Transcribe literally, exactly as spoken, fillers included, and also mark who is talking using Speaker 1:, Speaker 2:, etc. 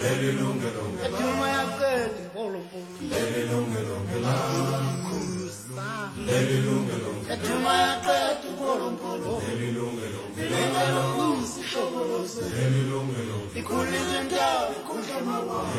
Speaker 1: Ethuma yaqeda inkulunkulu ethuma yaqeda inkulunkulu ilungelo kuyisishoboloze ikhulile indawo ikhundla